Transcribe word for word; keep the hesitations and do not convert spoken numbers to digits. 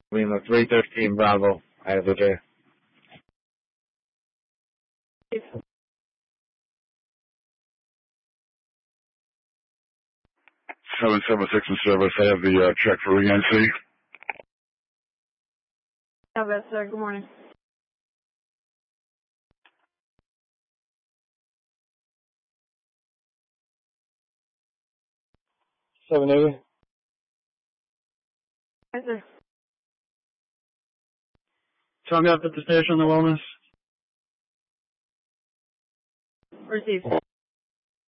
Lima three thirteen Bravo, I have a J. seven seven six in service. I have the uh, check for E N C. Have that, sir. Good morning. seven eighty. Yes, sir. Tell me up at the station, the wellness. Received.